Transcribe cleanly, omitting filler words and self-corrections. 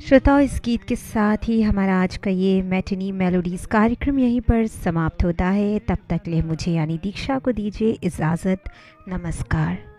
श्रोताओं, इस गीत के साथ ही हमारा आज का ये मैटिनी मेलोडीज़ कार्यक्रम यहीं पर समाप्त होता है। तब तक के लिए मुझे यानी दीक्षा को दीजिए इजाज़त। नमस्कार।